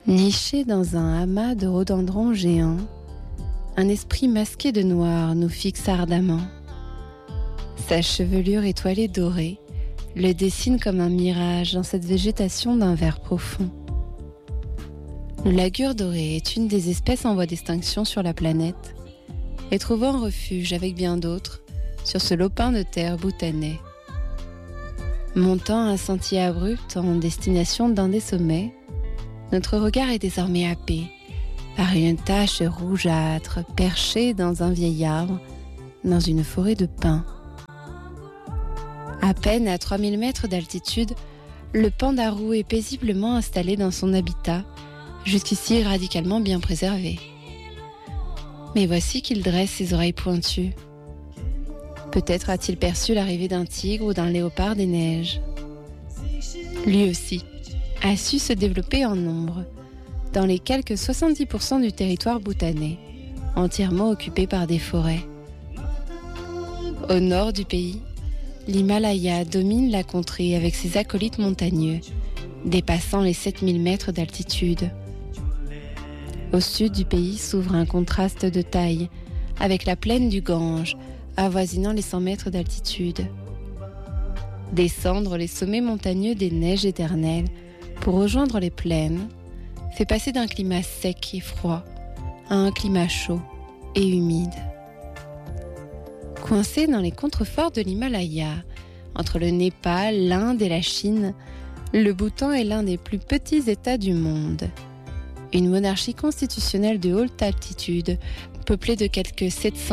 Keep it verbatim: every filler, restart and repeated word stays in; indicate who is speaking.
Speaker 1: Niché dans un amas de rhododendrons géants, un esprit masqué de noir nous fixe ardemment. Sa chevelure étoilée dorée le dessine comme un mirage dans cette végétation d'un vert profond. Le lagure doré est une des espèces en voie d'extinction sur la planète et trouvant refuge avec bien d'autres sur ce lopin de terre bhoutanais. Montant un sentier abrupt en destination d'un des sommets, notre regard est désormais happé par une tache rougeâtre perchée dans un vieil arbre dans une forêt de pins. À peine à trois mille mètres d'altitude, le pandarou est paisiblement installé dans son habitat, jusqu'ici radicalement bien préservé. Mais voici qu'il dresse ses oreilles pointues. Peut-être a-t-il perçu l'arrivée d'un tigre ou d'un léopard des neiges. Lui aussi a su se développer en nombre dans les quelques soixante-dix pour cent du territoire bhoutanais, entièrement occupé par des forêts. Au nord du pays, l'Himalaya domine la contrée avec ses acolytes montagneux, dépassant les sept mille mètres d'altitude. Au sud du pays s'ouvre un contraste de taille avec la plaine du Gange, avoisinant les cent mètres d'altitude. Descendre les sommets montagneux des neiges éternelles pour rejoindre les plaines fait passer d'un climat sec et froid à un climat chaud et humide. Coincé dans les contreforts de l'Himalaya, entre le Népal, l'Inde et la Chine, le Bhoutan est l'un des plus petits États du monde. Une monarchie constitutionnelle de haute altitude, peuplée de quelques sept cents